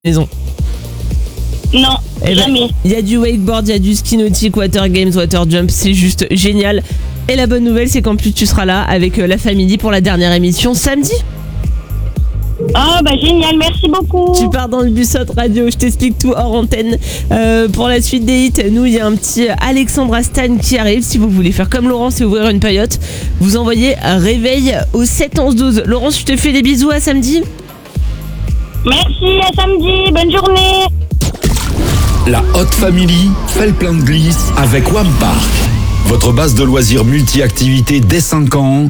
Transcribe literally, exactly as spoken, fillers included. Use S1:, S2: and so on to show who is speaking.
S1: maison?
S2: Non,
S1: Eh ben,
S2: jamais.
S1: il y a du wakeboard, il y a du ski nautique, water games, water jump, c'est juste génial. Et la bonne nouvelle, c'est qu'en plus tu seras là avec euh, la famille pour la dernière émission samedi.
S2: Ah bah génial, merci beaucoup.
S1: Tu pars dans le Bussotte Radio, je t'explique tout hors antenne. Euh, pour la suite des hits, nous il y a un petit Alexandra Stan qui arrive. Si vous voulez faire comme Laurence et ouvrir une paillote, vous envoyez un réveil au sept onze douze. Laurence, je te fais des bisous, à samedi.
S2: Merci, à samedi, bonne journée.
S3: La Hot Family fait le plein de glisse avec Wham Park. Votre base de loisirs multi-activités dès cinq ans.